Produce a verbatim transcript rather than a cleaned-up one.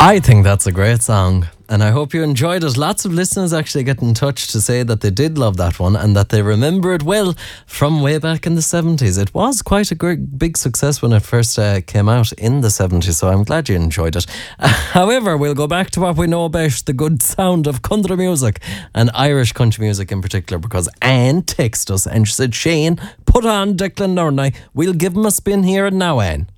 I think that's a great song, and I hope you enjoyed it. Lots of listeners actually get in touch to say that they did love that one and that they remember it well from way back in the seventies. It was quite a great, big success when it first uh, came out in the seventies, so I'm glad you enjoyed it. Uh, however, we'll go back to what we know about the good sound of country music, and Irish country music in particular, because Anne texted us and she said, Shane, put on Declan Nurney. We'll give him a spin here and now, Anne.